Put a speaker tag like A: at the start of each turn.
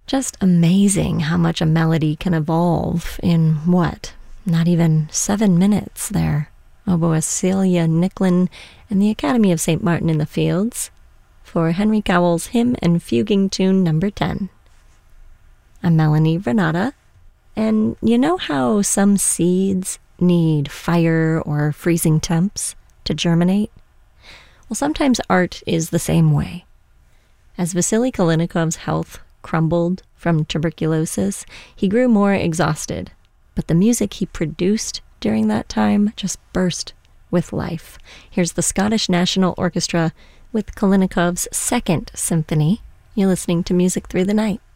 A: Just amazing how much a melody can evolve in what? Not even 7 minutes there. Oboist Celia Nicklin and the Academy of St. Martin in the Fields for Henry Cowell's Hymn and Fuguing Tune number 10. I'm Melanie Renata, and you know how some seeds need fire or freezing temps to germinate? Well, sometimes art is the same way. As Vasily Kalinikov's health crumbled from tuberculosis, he grew more exhausted, but the music he produced during that time just burst with life. Here's the Scottish National Orchestra with Kalinikov's Second Symphony. You're listening to Music Through the Night.